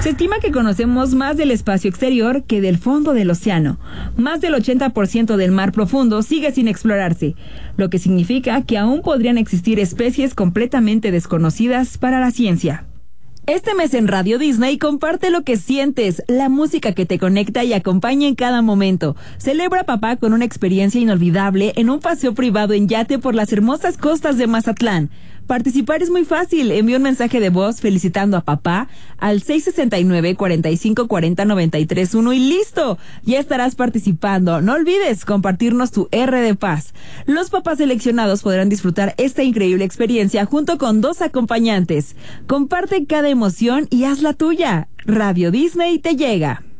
Se estima que conocemos más del espacio exterior que del fondo del océano. Más del 80% del mar profundo sigue sin explorarse, lo que significa que aún podrían existir especies completamente desconocidas para la ciencia. Este mes en Radio Disney comparte lo que sientes, la música que te conecta y acompaña en cada momento. Celebra a papá con una experiencia inolvidable en un paseo privado en yate por las hermosas costas de Mazatlán. Participar es muy fácil. Envía un mensaje de voz felicitando a papá al 669-4540-931 y ¡listo! Ya estarás participando. No olvides compartirnos tu R de paz. Los papás seleccionados podrán disfrutar esta increíble experiencia junto con 2 acompañantes. Comparte cada emoción y haz la tuya. Radio Disney te llega.